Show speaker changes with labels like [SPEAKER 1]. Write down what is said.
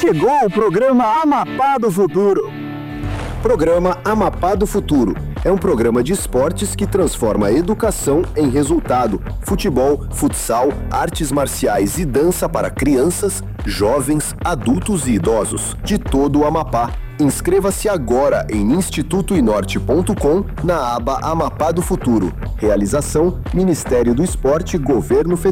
[SPEAKER 1] Chegou o programa Amapá do Futuro.
[SPEAKER 2] Programa Amapá do Futuro é um programa de esportes que transforma a educação em resultado. Futebol, futsal, artes marciais e dança para crianças, jovens, adultos e idosos de todo o Amapá. Inscreva-se agora em institutoinorte.com na aba Amapá do Futuro. Realização: Ministério do Esporte, Governo Federal.